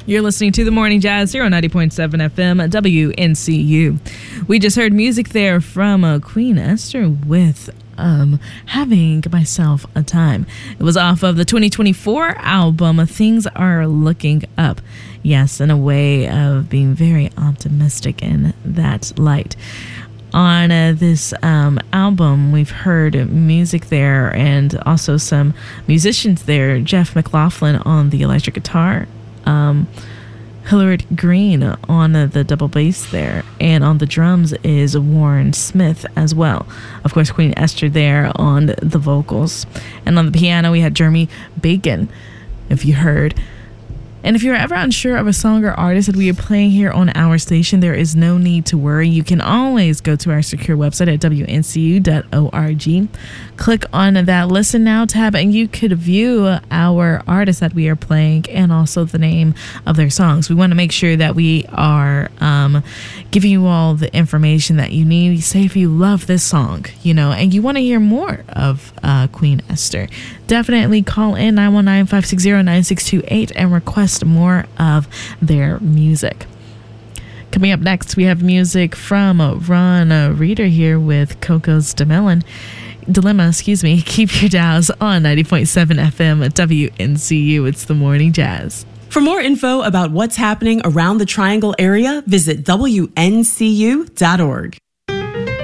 You're listening to The Morning Jazz here on 90.7 FM WNCU. We just heard music there from Queen Esther with Having Myself a Time. It was off of the 2024 album Things Are Looking Up. Yes, in a way of being very optimistic in that light. On this album, we've heard music there and also some musicians there. Jeff McLaughlin on the electric guitar. Hilliard Green on the double bass there, and on the drums is Warren Smith as well. Of course, Queen Esther there on the vocals, and on the piano we had Jeremy Bacon, if you heard. And if you're ever unsure of a song or artist that we are playing here on our station, there is no need to worry. You can always go to our secure website at WNCU.org. Click on that Listen Now tab, and you could view our artists that we are playing and also the name of their songs. We want to make sure that we are giving you all the information that you need. Say if you love this song, and you want to hear more of Queen Esther, definitely call in 919-560-9628 and request more of their music. Coming up next, we have music from Ron Reeder here with Coco's Dilemma. Keep your dials on 90.7 FM at WNCU. It's The Morning Jazz. For more info about what's happening around the Triangle area, visit WNCU.org.